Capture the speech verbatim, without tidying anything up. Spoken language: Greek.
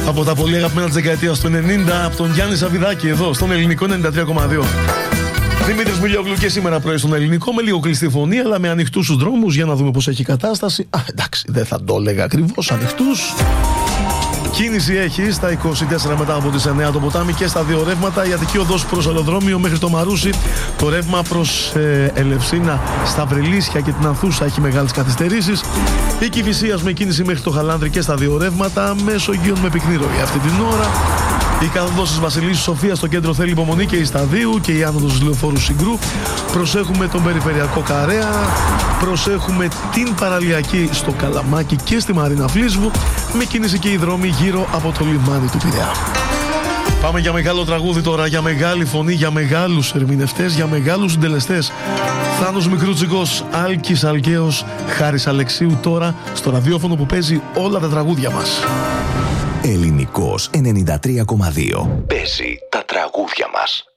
Από τα πολύ αγαπημένα της δεκαετίας του ενενήντα, από τον Γιάννη Σαββιδάκη εδώ, στον Ελληνικό ενενήντα τρία κόμμα δύο. Δημήτρης Μιλιόγλου και σήμερα πρωί στον Ελληνικό, με λίγο κλειστή φωνή, αλλά με ανοιχτούς τους δρόμους, για να δούμε πώς έχει η κατάσταση. Α, εντάξει, δεν θα το έλεγα ακριβώς ανοιχτούς. Κίνηση έχει στα είκοσι τέσσερα μετά από τις εννέα το ποτάμι και στα δύο ρεύματα. Η Αττική οδός προς Αλοδρόμιο μέχρι το Μαρούσι. Το ρεύμα προς ε, Ελευσίνα, στα Βρυλίσια και την Ανθούσα έχει μεγάλες καθυστερήσεις. Η Κηφισίας με κίνηση μέχρι το Χαλάνδρη και στα δύο ρεύματα. Μεσογείων με πυκνή ροή αυτή την ώρα. Η καθοδός της Βασιλίσσης Σοφίας στο κέντρο θέλει υπομονή και η Σταδίου και η άνοδος της Λεωφόρου Συγκρού. Προσέχουμε τον περιφερειακό Καρέα. Προσέχουμε την παραλιακή στο Καλαμάκι και στη Μαρίνα Φλίσβου. Με κίνηση και οι δρόμοι γύρω από το λιμάνι του Πειραιά. Πάμε για μεγάλο τραγούδι τώρα, για μεγάλη φωνή, για μεγάλους ερμηνευτές, για μεγάλους συντελεστές. Θάνος Μικρούτσικος, Άλκης Αλκαίος, Χάρης Αλεξίου τώρα στο ραδιόφωνο που παίζει όλα τα τραγούδια μας. Ελληνικός ενενήντα τρία κόμμα δύο. Παίζει τα τραγούδια μας.